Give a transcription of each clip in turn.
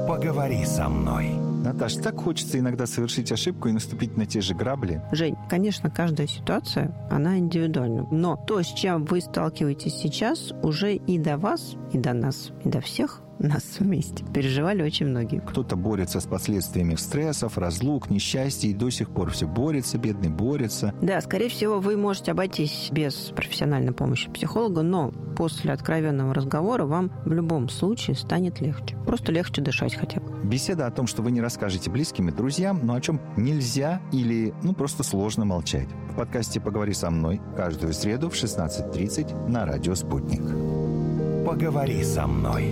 Поговори со мной. Наташ, так хочется иногда совершить ошибку и наступить на те же грабли. Жень, конечно, каждая ситуация, она индивидуальна. Но то, с чем вы сталкиваетесь сейчас, уже и до вас, и до нас, и до всех нас вместе переживали очень многие. Кто-то борется с последствиями стрессов, разлук, несчастья, и до сих пор все борется, бедный борется. Да, скорее всего, вы можете обойтись без профессиональной помощи психолога, но после откровенного разговора вам в любом случае станет легче. Просто легче дышать хотя бы. Беседа о том, что вы не расскажете близким и друзьям, но о чем нельзя или просто сложно молчать. В подкасте «Поговори со мной» каждую среду в 16:30 на радио «Спутник». Поговори со мной.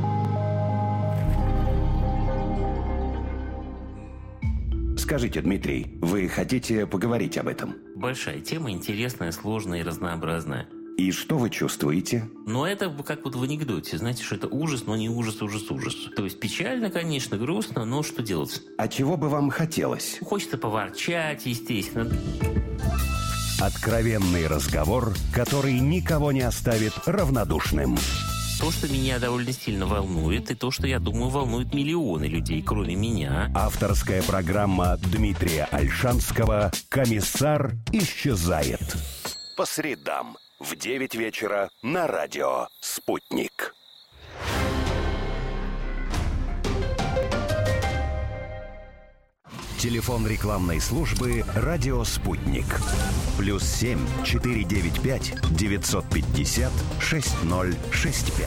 Скажите, Дмитрий, вы хотите поговорить об этом? Большая тема, интересная, сложная и разнообразная. И что вы чувствуете? Но это как вот в анекдоте. Знаете, что это ужас, но не ужас, ужас, ужас. То есть печально, конечно, грустно, но что делать? А чего бы вам хотелось? Хочется поворчать, естественно. Откровенный разговор, который никого не оставит равнодушным. То, что меня довольно сильно волнует, и то, что, я думаю, волнует миллионы людей, кроме меня. Авторская программа Дмитрия Ольшанского «Комиссар исчезает». По средам в 9 вечера на радио «Спутник». Телефон рекламной службы «Радио Спутник». +7 495 950 6065.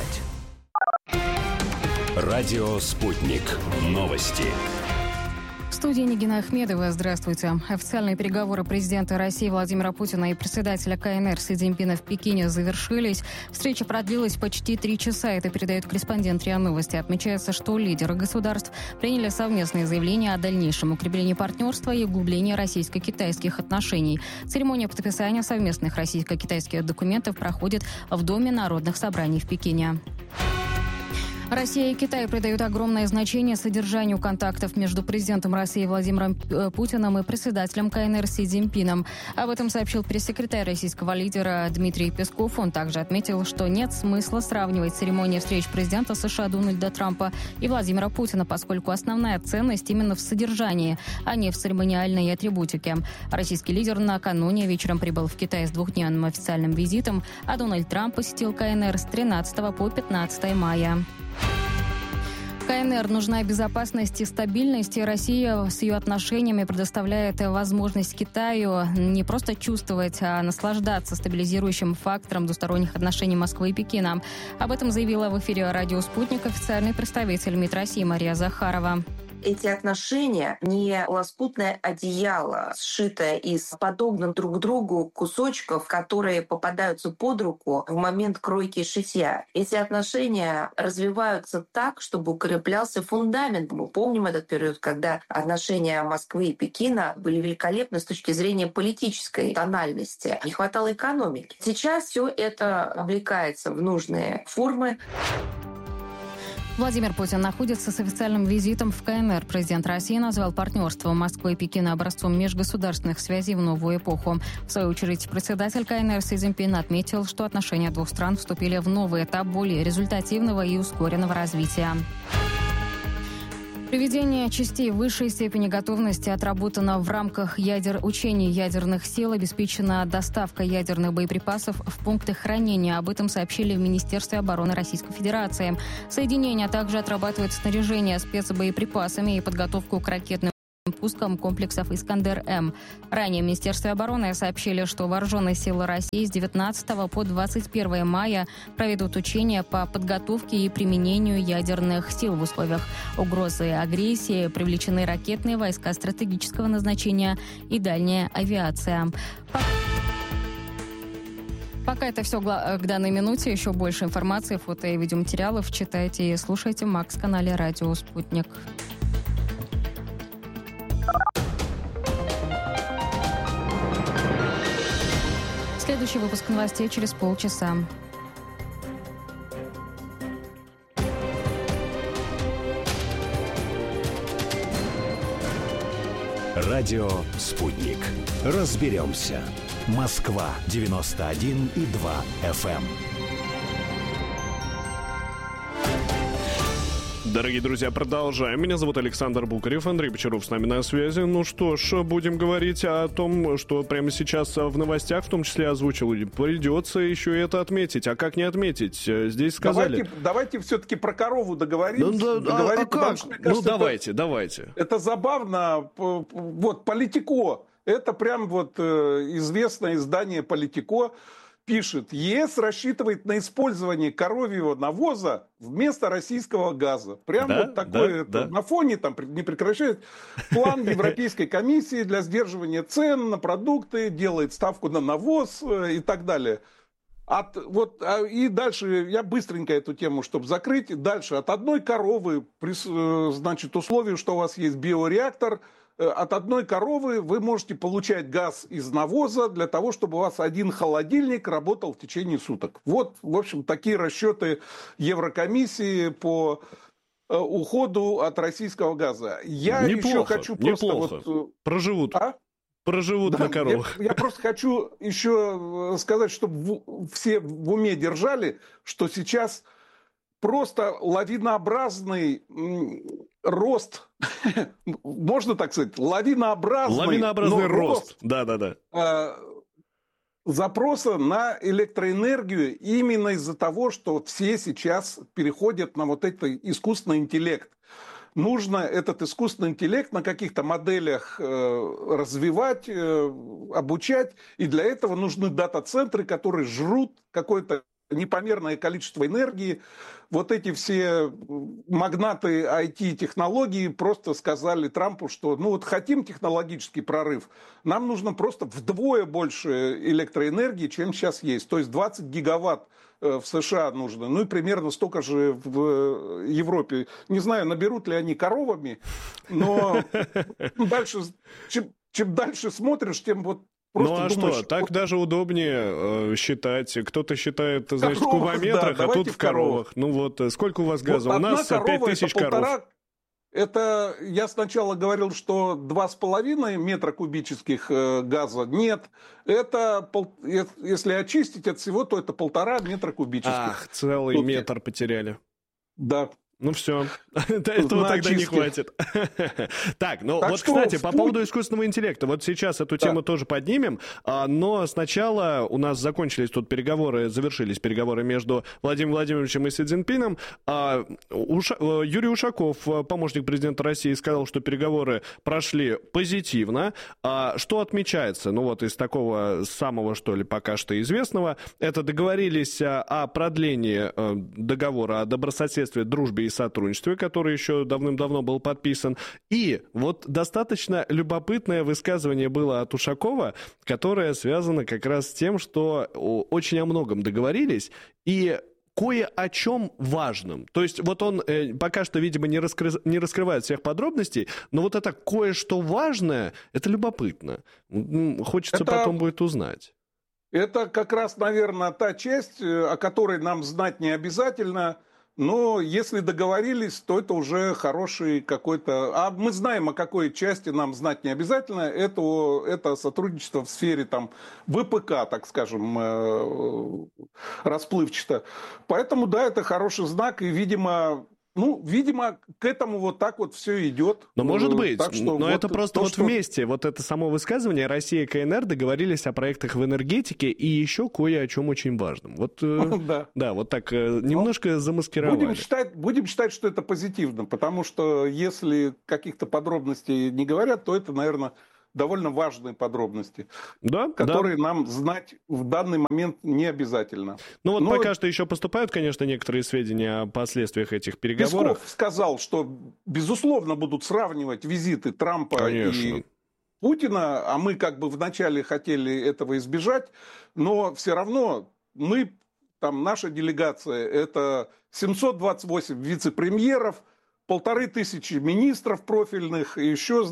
Радио «Спутник». Новости. В студии Нигина Ахмедова. Здравствуйте. Официальные переговоры президента России Владимира Путина и председателя КНР Си Цзиньпина в Пекине завершились. Встреча продлилась почти 3 часа. Это передает корреспондент РИА Новости. Отмечается, что лидеры государств приняли совместные заявления о дальнейшем укреплении партнерства и углублении российско-китайских отношений. Церемония подписания совместных российско-китайских документов проходит в Доме народных собраний в Пекине. Россия и Китай придают огромное значение содержанию контактов между президентом России Владимиром Путиным и председателем КНР Си Цзиньпином. Об этом сообщил пресс-секретарь российского лидера Дмитрий Песков. Он также отметил, что нет смысла сравнивать церемонии встреч президента США Дональда Трампа и Владимира Путина, поскольку основная ценность именно в содержании, а не в церемониальной атрибутике. Российский лидер накануне вечером прибыл в Китай с 2-дневным официальным визитом, а Дональд Трамп посетил КНР с 13 по 15 мая. КНР нужна безопасность и стабильность, и Россия с ее отношениями предоставляет возможность Китаю не просто чувствовать, а наслаждаться стабилизирующим фактором двусторонних отношений Москвы и Пекина. Об этом заявила в эфире радио «Спутник» официальный представитель МИД России Мария Захарова. Эти отношения не лоскутное одеяло, сшитое из подобных друг другу кусочков, которые попадаются под руку в момент кройки и шитья. Эти отношения развиваются так, чтобы укреплялся фундамент. Мы помним этот период, когда отношения Москвы и Пекина были великолепны с точки зрения политической тональности. Не хватало экономики. Сейчас все это облекается в нужные формы. Владимир Путин находится с официальным визитом в КНР. Президент России назвал партнерство Москвы и Пекина образцом межгосударственных связей в новую эпоху. В свою очередь, председатель КНР Си Цзиньпин отметил, что отношения двух стран вступили в новый этап более результативного и ускоренного развития. Приведение частей высшей степени готовности отработано в рамках учений ядерных сил, обеспечена доставка ядерных боеприпасов в пункты хранения. Об этом сообщили в Министерстве обороны Российской Федерации. Соединение также отрабатывает снаряжение спецбоеприпасами и подготовку к ракетным пускам комплексов «Искандер-М». Ранее в Министерстве обороны сообщили, что вооруженные силы России с 19 по 21 мая проведут учения по подготовке и применению ядерных сил в условиях угрозы агрессии. Привлечены ракетные войска стратегического назначения и дальняя авиация. Пока это все к данной минуте. Еще больше информации, фото и видеоматериалов читайте и слушайте в МАКС-канале «Радио Спутник». Следующий выпуск новостей через полчаса. Радио «Спутник». Разберемся. Москва 91,2 FM. Дорогие друзья, продолжаем. Меня зовут Александр Букарев, Андрей Бочаров с нами на связи. Ну что ж, будем говорить о том, что прямо сейчас в новостях, в том числе озвучил, придется еще и это отметить. А как не отметить? Здесь сказали... Давайте все-таки про корову договоримся. Давайте. Это забавно. Вот Политико, это прям вот известное издание Политико, пишет: ЕС рассчитывает на использование коровьего навоза вместо российского газа. Прям вот такое на фоне там не прекращает. План Европейской комиссии для сдерживания цен на продукты делает ставку на навоз и так далее. И дальше, я быстренько эту тему, чтобы закрыть. Дальше, от одной коровы, значит, условие, что у вас есть биореактор, от одной коровы вы можете получать газ из навоза для того, чтобы у вас один холодильник работал в течение суток. Вот, в общем, такие расчеты Еврокомиссии по уходу от российского газа. Я еще хочу просто... Неплохо. Проживут на коровах. Я просто хочу еще сказать, чтобы все в уме держали, что сейчас просто лавинообразный рост, можно так сказать, лавинообразный рост. Запроса на электроэнергию именно из-за того, что все сейчас переходят на вот этот искусственный интеллект. Нужно этот искусственный интеллект на каких-то моделях развивать, обучать, и для этого нужны дата-центры, которые жрут какое-то непомерное количество энергии. Вот эти все магнаты IT-технологий просто сказали Трампу, что хотим технологический прорыв, нам нужно просто вдвое больше электроэнергии, чем сейчас есть. То есть 20 гигаватт в США нужно, и примерно столько же в Европе. Не знаю, наберут ли они коровами, но дальше, чем дальше смотришь, тем вот просто думаешь, что, так даже удобнее считать. Кто-то считает, значит, в кубометрах, а тут в коровах. Сколько у вас газа? У нас 5000 коров. Это я сначала говорил, что 2,5 метра кубических газа. Нет, это, если очистить от всего, то это 1,5 метра кубических. Ах, целый метр потеряли. Да. Ну все, этого тогда не хватит. Так, кстати, по поводу искусственного интеллекта. Вот сейчас эту тему тоже поднимем, но сначала у нас завершились переговоры между Владимиром Владимировичем и Си Цзиньпином. Юрий Ушаков, помощник президента России, сказал, что переговоры прошли позитивно. Что отмечается? Из такого самого, что ли, пока что известного, это договорились о продлении договора о добрососедстве, дружбе и сотрудничестве, который еще давным-давно был подписан. И вот достаточно любопытное высказывание было от Ушакова, которое связано как раз с тем, что очень о многом договорились, и кое о чем важном. То есть вот он пока что, видимо, не раскрывает всех подробностей, но вот это кое-что важное, это любопытно. Хочется потом будет узнать. Это как раз, наверное, та часть, о которой нам знать не обязательно. Но если договорились, то это уже хороший какой-то... А мы знаем, о какой части нам знать не обязательно. Это сотрудничество в сфере ВПК, так скажем, расплывчато. Поэтому, да, это хороший знак. И, видимо, к этому вот так вот все идет. Но может быть, но это просто вместе. Вот это само высказывание Россия и КНР договорились о проектах в энергетике и еще кое о чем очень важном. Да, вот так немножко замаскировали. Будем считать, что это позитивно, потому что если каких-то подробностей не говорят, то это, наверное, довольно важные подробности, которые нам знать в данный момент не обязательно. Пока что еще поступают, конечно, некоторые сведения о последствиях этих переговоров. Песков сказал, что, безусловно, будут сравнивать визиты Трампа и Путина, а мы вначале хотели этого избежать, но все равно наша делегация, это 728 вице-премьеров, 1500 министров профильных, и еще,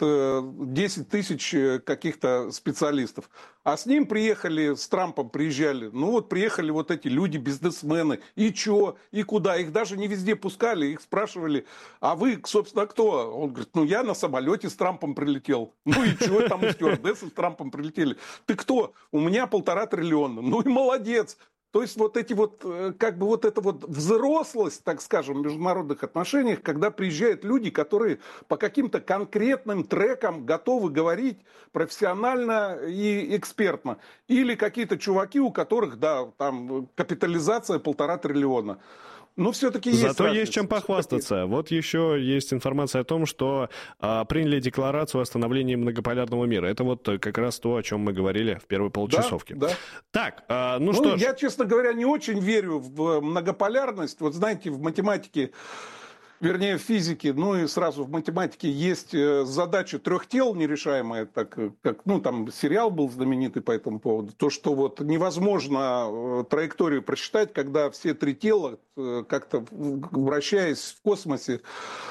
10 тысяч каких-то специалистов. А с ним с Трампом приезжали, приехали вот эти люди, бизнесмены, и чё, и куда, их даже не везде пускали, их спрашивали, а вы, собственно, кто? Он говорит, я на самолете с Трампом прилетел. И чё, там и стюардессы с Трампом прилетели. Ты кто? У меня 1,5 триллиона. И молодец. То есть вот эти вот, как бы вот эта вот взрослость, так скажем, в международных отношениях, когда приезжают люди, которые по каким-то конкретным трекам готовы говорить профессионально и экспертно. Или какие-то чуваки, у которых, да, там капитализация 1,5 триллиона. Но все-таки есть Зато разница. есть чем похвастаться. Вот еще есть информация о том, что приняли декларацию о становлении многополярного мира. Это вот как раз то, о чем мы говорили в первой получасовке. Да. Так, что ж. Я, честно говоря, не очень верю в многополярность. Вот знаете, в математике, вернее, в физике, ну и сразу в математике есть задача 3 тел нерешаемая, так как, ну, там сериал был знаменитый по этому поводу. То, что вот невозможно траекторию просчитать, когда все 3 тела, как-то вращаясь в космосе,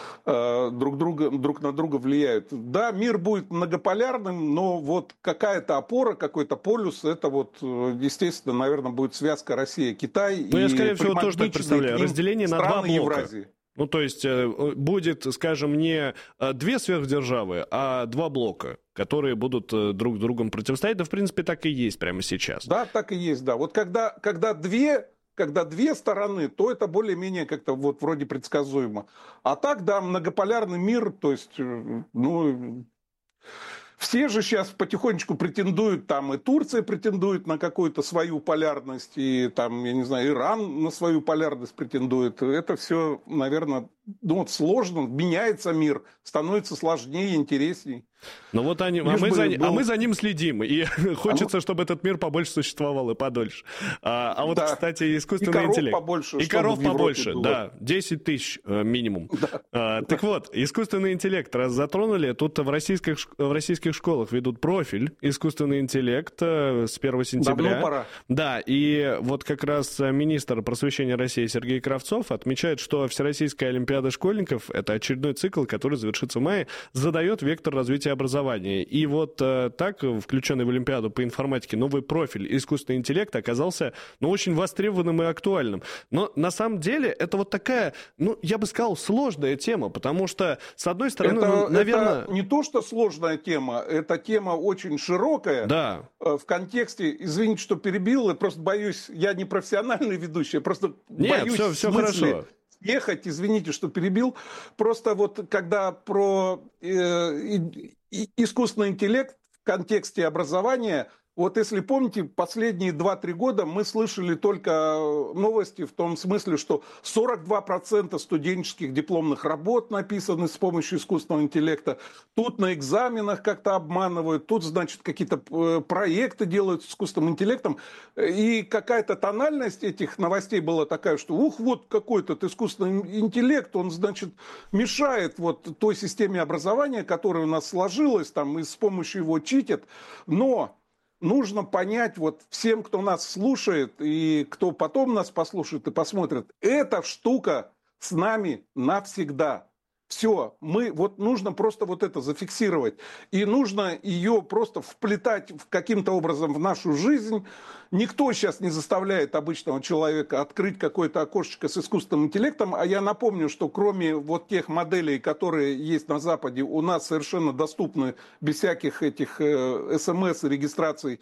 друг на друга влияют. Да, мир будет многополярным, но вот какая-то опора, какой-то полюс, это вот, естественно, наверное, будет связка Россия-Китай. Ну, я, скорее всего, тоже так представляю. Разделение на 2 блока. Евразии. Ну, то есть будет, скажем, не 2 сверхдержавы, а 2 блока, которые будут друг другом противостоять. Да, в принципе, так и есть прямо сейчас. Да, так и есть, да. Вот когда две стороны, то это более-менее как-то вот вроде предсказуемо. А так, да, многополярный мир, то есть, ну... Все же сейчас потихонечку претендуют, там и Турция претендует на какую-то свою полярность, и там, я не знаю, Иран на свою полярность претендует. Это все, наверное, вот сложно, меняется мир, становится сложнее, интересней. Ну вот мы за ним следим, и хочется, чтобы этот мир побольше существовал и подольше. А вот, да. Кстати, искусственный интеллект. Побольше, и коров побольше, да, 10 тысяч минимум. Да. Так вот, искусственный интеллект, раз затронули, тут в российских школах ведут профиль искусственный интеллект с 1 сентября. Давно пора. Да, и вот как раз министр просвещения России Сергей Кравцов отмечает, что Всероссийская олимпиада школьников, это очередной цикл, который завершится в мае, задает вектор развития образования. И вот так, включенный в Олимпиаду по информатике, новый профиль искусственный интеллект оказался, очень востребованным и актуальным. Но на самом деле это вот такая, я бы сказал, сложная тема, потому что, с одной стороны, наверное... Это не то, что сложная тема, это тема очень широкая. Да. В контексте, извините, что перебил, я просто боюсь, я не профессиональный ведущий, я просто боюсь все хорошо. Ехать, извините, что перебил. Просто вот когда про искусственный интеллект в контексте образования, вот если помните, последние 2-3 года мы слышали только новости в том смысле, что 42% студенческих дипломных работ написаны с помощью искусственного интеллекта. Тут на экзаменах как-то обманывают, тут, значит, какие-то проекты делают с искусственным интеллектом. И какая-то тональность этих новостей была такая, что вот какой-то искусственный интеллект, он, значит, мешает вот той системе образования, которая у нас сложилась, там, и с помощью его читят. Но... нужно понять вот всем, кто нас слушает и кто потом нас послушает и посмотрит, эта штука с нами навсегда. Все, нужно просто вот это зафиксировать. И нужно ее просто вплетать каким-то образом в нашу жизнь. Никто сейчас не заставляет обычного человека открыть какое-то окошечко с искусственным интеллектом. А я напомню, что кроме вот тех моделей, которые есть на Западе, у нас совершенно доступны без всяких этих СМС и регистраций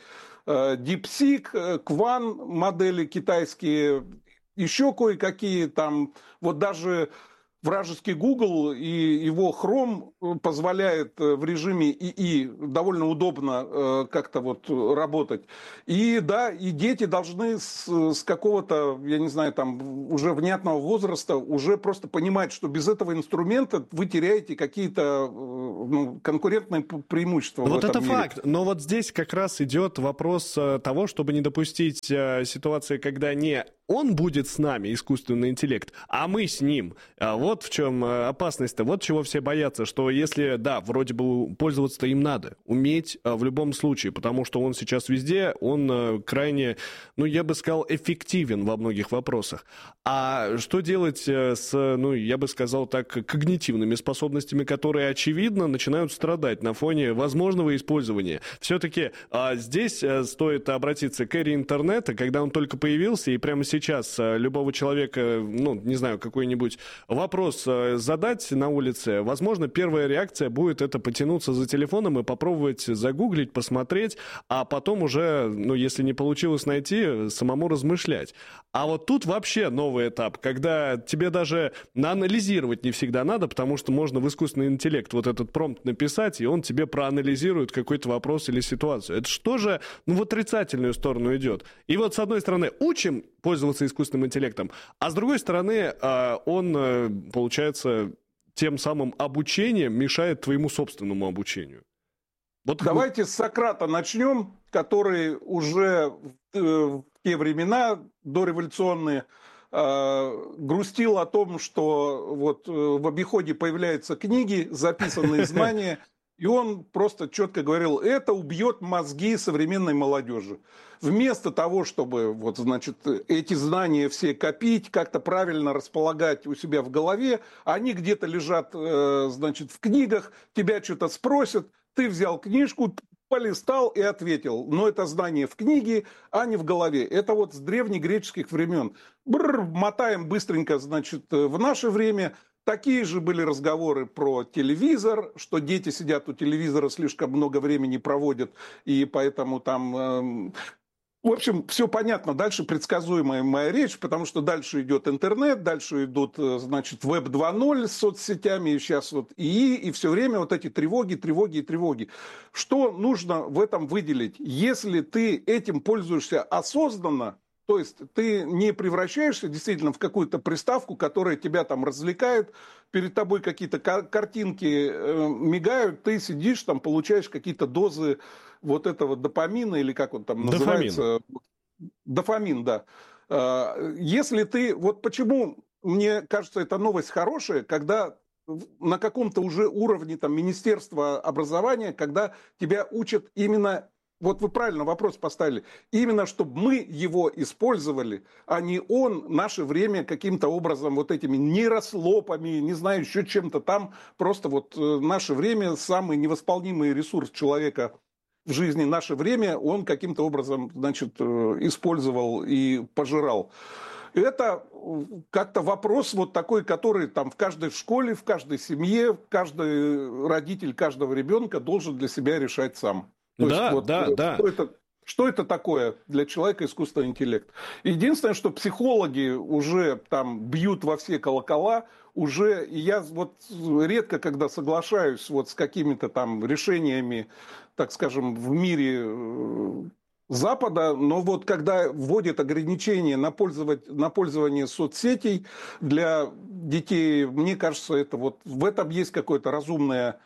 DeepSeek, Кван модели китайские, еще кое-какие там, вот даже... Вражеский Google и его Chrome позволяет в режиме ИИ довольно удобно как-то вот работать. И да, и дети должны с какого-то, я не знаю, там уже внятного возраста уже просто понимать, что без этого инструмента вы теряете какие-то конкурентные преимущества. Вот в этом это мире. факт. Но вот здесь как раз идет вопрос того, чтобы не допустить ситуации, когда не он будет с нами, искусственный интеллект, а мы с ним. Вот в чем опасность-то, вот чего все боятся, что если, да, вроде бы пользоваться-то им надо, уметь в любом случае, потому что он сейчас везде, он крайне, я бы сказал, эффективен во многих вопросах. А что делать с, я бы сказал так, когнитивными способностями, которые, очевидно, начинают страдать на фоне возможного использования? Все-таки здесь стоит обратиться к эре интернета, когда он только появился, и прямо сейчас любого человека, ну, не знаю, какой-нибудь вопрос задать на улице, возможно, первая реакция будет это потянуться за телефоном и попробовать загуглить, посмотреть, а потом уже, ну, если не получилось найти, самому размышлять. А вот тут вообще новый этап, когда тебе даже анализировать не всегда надо, потому что можно в искусственный интеллект вот этот промпт написать, и он тебе проанализирует какой-то вопрос или ситуацию. Это что же, ну, в отрицательную сторону идет. И вот с одной стороны учим пользоваться искусственным интеллектом, а с другой стороны он, получается, тем самым обучением мешает твоему собственному обучению. Вот давайте с Сократа начнем, который уже в те времена дореволюционные грустил о том, что вот в обиходе появляются книги, записанные знания, и он просто четко говорил, это убьет мозги современной молодежи. Вместо того, чтобы вот, значит, эти знания все копить, как-то правильно располагать у себя в голове, они где-то лежат, значит, в книгах, тебя что-то спросят, ты взял книжку, полистал и ответил. Но это знание в книге, а не в голове. Это вот с древнегреческих времен. Мотаем быстренько, значит, в наше время. Такие же были разговоры про телевизор, что дети сидят у телевизора, слишком много времени проводят, и поэтому там... В общем, все понятно. Дальше предсказуемая моя речь, потому что дальше идет интернет, дальше идут, значит, веб 2.0 с соцсетями, и сейчас вот ИИ, и все время вот эти тревоги. Что нужно в этом выделить? Если ты этим пользуешься осознанно, то есть ты не превращаешься действительно в какую-то приставку, которая тебя там развлекает, перед тобой какие-то картинки мигают, ты сидишь там, получаешь какие-то дозы вот этого допамина, или как он там называется? Дофамин, да. Если ты... Вот почему, мне кажется, эта новость хорошая, когда на каком-то уже уровне там, Министерства образования, когда тебя учат именно... Вот вы правильно вопрос поставили. Именно чтобы мы его использовали, а не он наше время каким-то образом вот этими нейрослопами, не знаю, еще чем-то там. Просто вот наше время, самый невосполнимый ресурс человека в жизни, наше время, он каким-то образом, значит, использовал и пожирал. Это как-то вопрос вот такой, который там в каждой школе, в каждой семье, каждый родитель каждого ребенка должен для себя решать сам. Да. Что это такое для человека искусственный интеллект? Единственное, что психологи уже там бьют во все колокола, уже, и я вот редко, когда соглашаюсь вот с какими-то там решениями, так скажем, в мире Запада, но вот когда вводят ограничения на пользование соцсетей для детей, мне кажется, это вот в этом есть какое-то разумное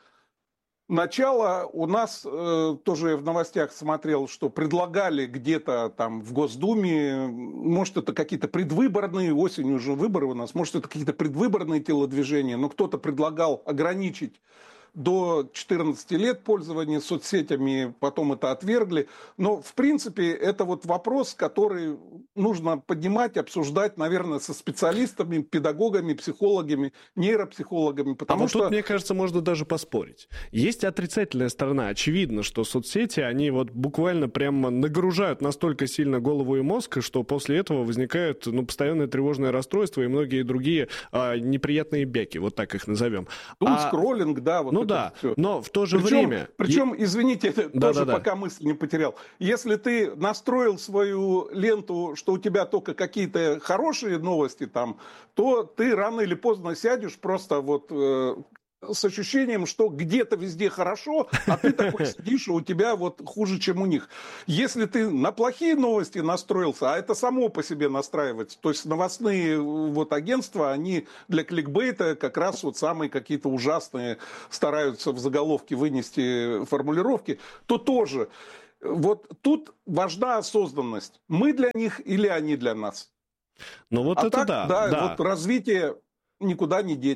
начало. У нас тоже в новостях смотрел, что предлагали где-то там в Госдуме, может, это какие-то предвыборные, осенью уже выборы у нас, может, это какие-то предвыборные телодвижения, но кто-то предлагал ограничить до 14 лет пользования соцсетями, потом это отвергли. Но, в принципе, это вот вопрос, который нужно поднимать, обсуждать, наверное, со специалистами, педагогами, психологами, нейропсихологами. Потому что... тут, мне кажется, можно даже поспорить. Есть отрицательная сторона. Очевидно, что соцсети, они вот буквально прямо нагружают настолько сильно голову и мозг, что после этого возникает постоянное тревожное расстройство и многие другие неприятные бяки, вот так их назовем. Скроллинг, да, вот. Ну да, все. Но в то же время... Причем, извините, пока мысль не потерял. Если ты настроил свою ленту, что у тебя только какие-то хорошие новости там, то ты рано или поздно сядешь просто вот... с ощущением, что где-то везде хорошо, а ты такой сидишь, и у тебя вот хуже, чем у них. Если ты на плохие новости настроился, а это само по себе настраивается, то есть новостные вот агентства, они для кликбейта как раз вот самые какие-то ужасные стараются в заголовке вынести формулировки, то тоже. Вот тут важна осознанность. Мы для них или они для нас. Ну вот это так, да. Вот развитие никуда не деть.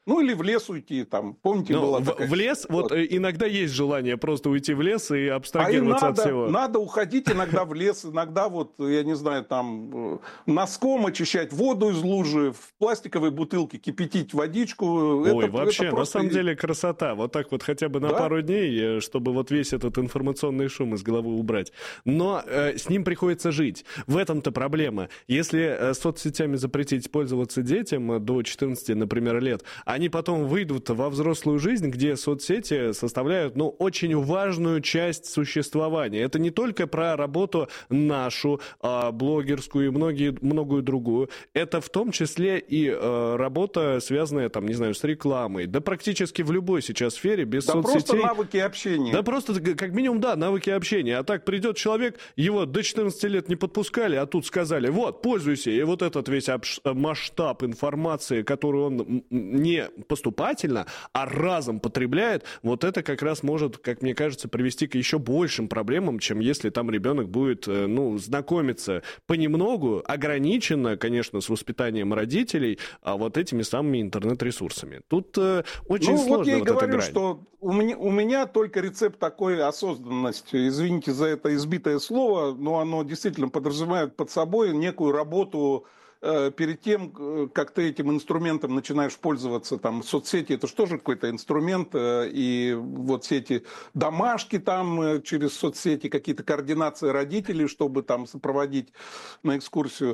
Ну, или в лес уйти, там, помните, было такая... В лес, вот иногда есть желание просто уйти в лес и абстрагироваться от всего. Надо уходить иногда в лес, иногда вот, я не знаю, там, носком очищать воду из лужи, в пластиковой бутылке кипятить водичку. Ой, вообще, на самом деле красота. Вот так вот хотя бы на пару дней, чтобы вот весь этот информационный шум из головы убрать. Но с ним приходится жить. В этом-то проблема. Если соцсетями запретить пользоваться детям до 14, например, лет, они потом выйдут во взрослую жизнь, где соцсети составляют, ну, очень важную часть существования. Это не только про работу нашу, блогерскую и многую другую. Это в том числе и работа, связанная, там, не знаю, с рекламой. Да практически в любой сейчас сфере без соцсетей. Да просто навыки общения. Да просто, как минимум, да, навыки общения. А так придет человек, его до 14 лет не подпускали, а тут сказали, вот, пользуйся. И вот этот весь масштаб информации, которую он не поступательно, а разом потребляет, вот это как раз может, как мне кажется, привести к еще большим проблемам, чем если там ребенок будет, ну, знакомиться понемногу, ограниченно, конечно, с воспитанием родителей, а вот этими самыми интернет-ресурсами. Тут очень сложно вот я и вот говорю, эта грань. Что у меня только рецепт такой осознанности. Извините за это избитое слово, но оно действительно подразумевает под собой некую работу перед тем, как ты этим инструментом начинаешь пользоваться, там, соцсети, это же тоже какой-то инструмент, и вот все эти домашки там через соцсети, какие-то координации родителей, чтобы там сопроводить на экскурсию.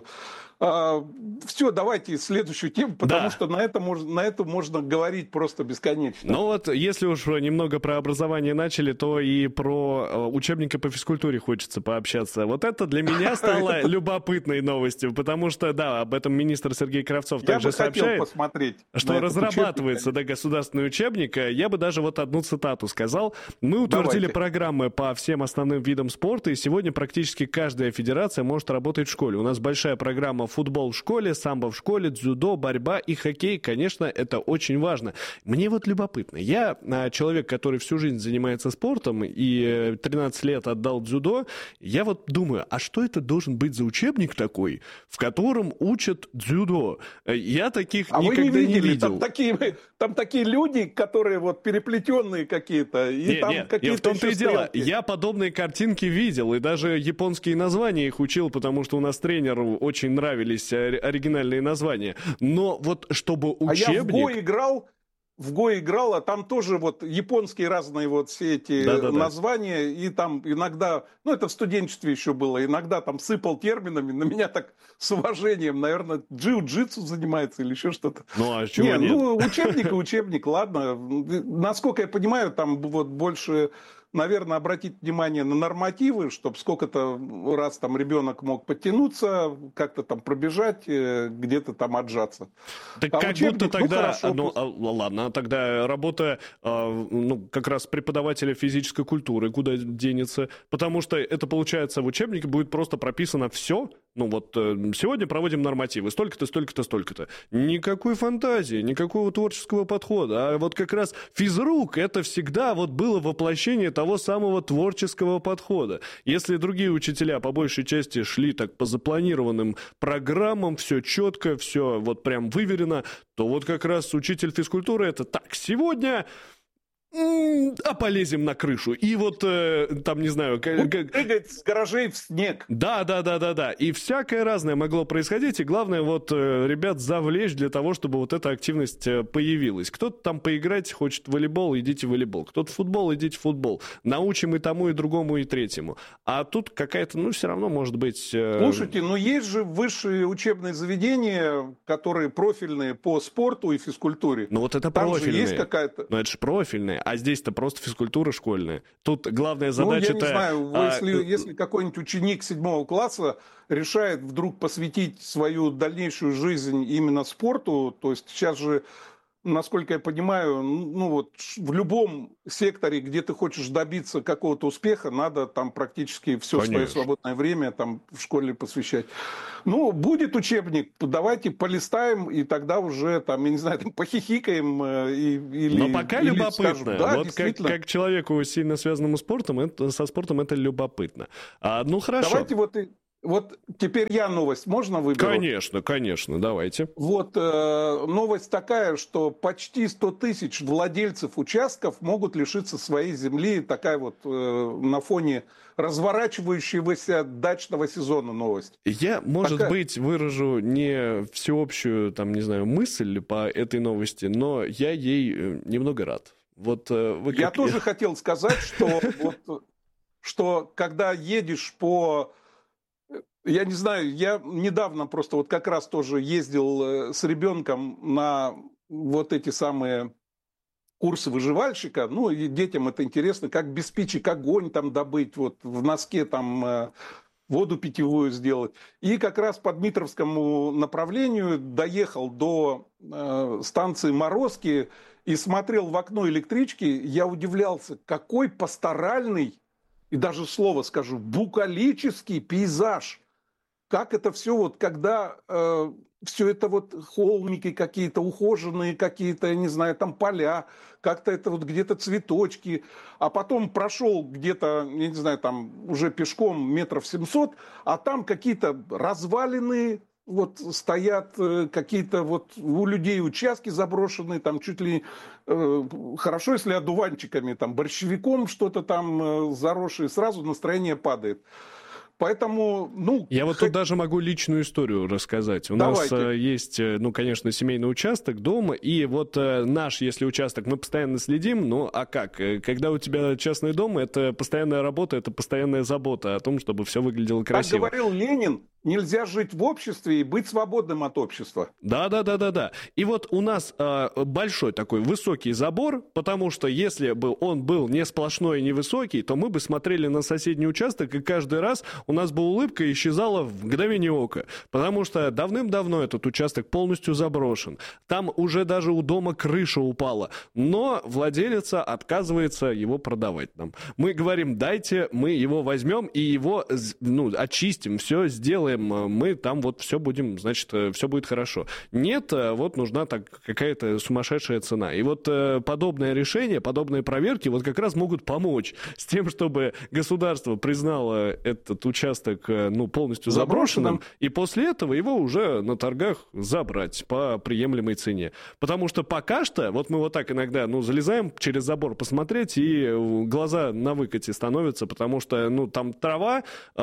Все, давайте следующую тему, потому что на это можно говорить просто бесконечно. Ну вот, если уж немного про образование начали, то и про учебники по физкультуре хочется пообщаться. Вот это для меня стало любопытной новостью, потому что, да, об этом министр Сергей Кравцов также сообщает, что разрабатывается государственный учебник. Я бы даже вот одну цитату сказал. Мы утвердили программы по всем основным видам спорта, и сегодня практически каждая федерация может работать в школе. У нас большая программа футбол в школе, самбо в школе, дзюдо, борьба и хоккей. Конечно, это очень важно. Мне вот любопытно. Я человек, который всю жизнь занимается спортом и 13 лет отдал дзюдо. Я вот думаю, а что это должен быть за учебник такой, в котором учат дзюдо? Я таких никогда не видел. Там такие люди, которые вот переплетенные какие-то. В том-то и дело. Я подобные картинки видел, и даже японские названия их учил, потому что у нас тренеру очень нравились оригинальные названия. Но вот чтобы учебник... А я в Го играл, а там тоже вот японские разные вот все эти названия, и там иногда, ну это в студенчестве еще было, иногда там сыпал терминами, на меня так с уважением, наверное, джиу-джитсу занимается или еще что-то. Ну а чего нет? Ну учебник, ладно. Насколько я понимаю, там вот больше... Наверное, обратить внимание на нормативы, чтобы сколько-то раз там ребенок мог подтянуться, как-то там пробежать, где-то там отжаться. Так как будто тогда, ладно, тогда работа, как раз преподавателя физической культуры куда денется, потому что это получается в учебнике будет просто прописано все. Ну вот сегодня проводим нормативы, столько-то, столько-то, столько-то. Никакой фантазии, никакого творческого подхода. А вот как раз физрук это всегда вот было воплощение того самого творческого подхода. Если другие учителя по большей части шли так по запланированным программам, все четко, все вот прям выверено, то вот как раз учитель физкультуры это так, сегодня... А полезем на крышу. И вот там, не знаю... Прыгать с гаражей в снег. Да. И всякое разное могло происходить. И главное, вот ребят завлечь для того, чтобы вот эта активность появилась. Кто-то там поиграть хочет в волейбол, идите в волейбол. Кто-то в футбол, идите в футбол. Научим и тому, и другому, и третьему. А тут какая-то, все равно может быть... Слушайте, есть же высшие учебные заведения, которые профильные по спорту и физкультуре. Ну вот это там профильные. Же есть какая-то... Ну это же профильные. А здесь-то просто физкультура школьная. Тут главная задача... я не знаю, если какой-нибудь ученик 7 класса решает вдруг посвятить свою дальнейшую жизнь именно спорту, то есть сейчас же, насколько я понимаю, в любом секторе, где ты хочешь добиться какого-то успеха, надо там практически все свое свободное время там в школе посвящать. Будет учебник, давайте полистаем, и тогда уже там, я не знаю, там похихикаем Но пока любопытно. Скажем, да, вот как человеку, сильно связанному со спортом, это любопытно. Хорошо. Давайте Вот теперь я новость можно выберу? Конечно, давайте. Вот новость такая, что почти 100 тысяч владельцев участков могут лишиться своей земли. Такая вот на фоне разворачивающегося дачного сезона новость. Я, может быть, выражу не всеобщую, там, не знаю, мысль по этой новости, но я ей немного рад. Вот, я тоже хотел сказать, что когда едешь по... Я не знаю, я недавно просто вот как раз тоже ездил с ребенком на вот эти самые курсы выживальщика. Ну, и детям это интересно, как без спичек огонь там добыть, вот в носке там воду питьевую сделать. И как раз по Дмитровскому направлению доехал до станции Морозки и смотрел в окно электрички. Я удивлялся, какой пасторальный, и даже слово скажу, букалический пейзаж. Как это все, вот, когда все это вот холмики какие-то, ухоженные какие-то, я не знаю, там поля, как-то это вот где-то цветочки, а потом прошел где-то, я не знаю, там уже пешком 700 метров, а там какие-то развалины, вот стоят какие-то вот у людей участки заброшенные, там чуть ли хорошо, если одуванчиками, там борщевиком что-то там заросшее, сразу настроение падает. Поэтому, Я вот тут даже могу личную историю рассказать. У нас есть, конечно, семейный участок, дом, и вот наш, если участок, мы постоянно следим, а как? Когда у тебя частный дом, это постоянная работа, это постоянная забота о том, чтобы все выглядело красиво. Как говорил Ленин, нельзя жить в обществе и быть свободным от общества. Да. И вот у нас большой такой высокий забор, потому что если бы он был не сплошной и не высокий, то мы бы смотрели на соседний участок, и каждый раз у нас бы улыбка исчезала в мгновение ока, потому что давным-давно этот участок полностью заброшен. Там уже даже у дома крыша упала, но владелица отказывается его продавать нам. Мы говорим, дайте, мы его возьмем и его очистим, все сделаем, мы там вот все будем, значит, все будет хорошо. Нет, вот нужна какая-то сумасшедшая цена. И вот подобное решение, подобные проверки вот как раз могут помочь с тем, чтобы государство признало этот участок полностью заброшенным, и после этого его уже на торгах забрать по приемлемой цене. Потому что пока что, вот мы вот так иногда залезаем через забор посмотреть, и глаза на выкате становятся, потому что там трава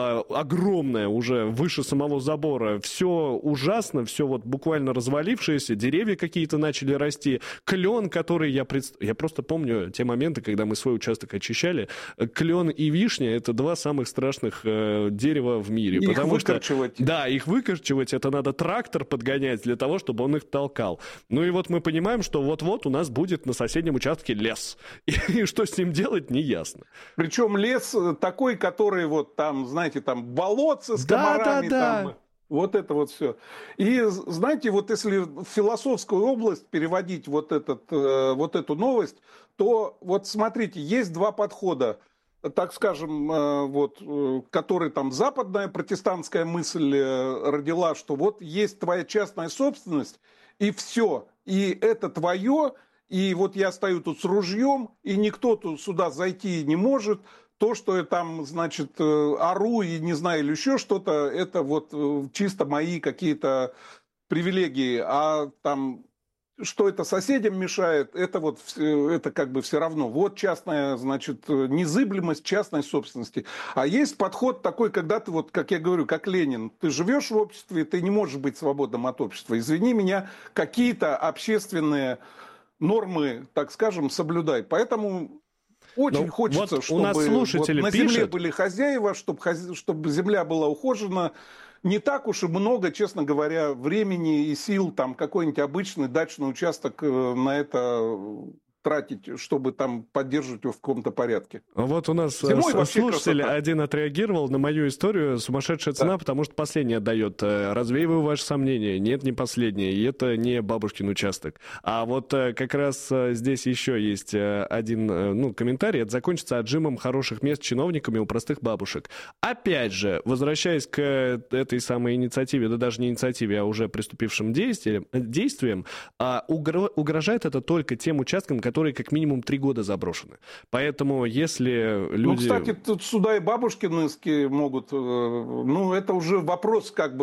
огромная уже выше самого забора, все ужасно, все вот буквально развалившееся, деревья какие-то начали расти, клен, который я просто помню те моменты, когда мы свой участок очищали, клен и вишня — это два самых страшных дерева в мире. Их выкорчевать. Да, их выкорчевать, это надо трактор подгонять для того, чтобы он их толкал. Ну и вот мы понимаем, что вот-вот у нас будет на соседнем участке лес. И что с ним делать, не ясно. Причем лес такой, который вот там, знаете, там болотца с комарами, там, вот это вот все. И знаете, вот если в философскую область переводить вот эту новость, то вот смотрите, есть два подхода. Так скажем, который там западная протестантская мысль родила, что вот есть твоя частная собственность, и все, и это твое, и вот я стою тут с ружьем, и никто тут сюда зайти не может. То, что я там, значит, ору и не знаю, или еще что-то, это вот чисто мои какие-то привилегии, а там... Что это соседям мешает, это как бы все равно. Вот частная, значит, незыблемость частной собственности. А есть подход такой, когда ты, вот, как я говорю, как Ленин, ты живешь в обществе, ты не можешь быть свободным от общества. Извини меня, какие-то общественные нормы, так скажем, соблюдай. Поэтому очень хочется, вот чтобы у нас слушатели на земле были хозяева, чтобы земля была ухожена. Не так уж и много, честно говоря, времени и сил там какой-нибудь обычный дачный участок на это тратить, чтобы там поддерживать его в каком-то порядке. Вот у нас слушатель один отреагировал на мою историю. Сумасшедшая цена, потому что последняя отдает. Развеиваю ваши сомнения. Нет, не последняя. И это не бабушкин участок. А вот как раз здесь еще есть один комментарий. Это закончится отжимом хороших мест чиновниками у простых бабушек. Опять же, возвращаясь к этой самой инициативе, да даже не инициативе, а уже приступившим действиям, угрожает это только тем участкам, которые как минимум 3 года заброшены. Поэтому если люди... Ну, кстати, тут сюда и Бабушкинские могут... Ну, это уже вопрос как бы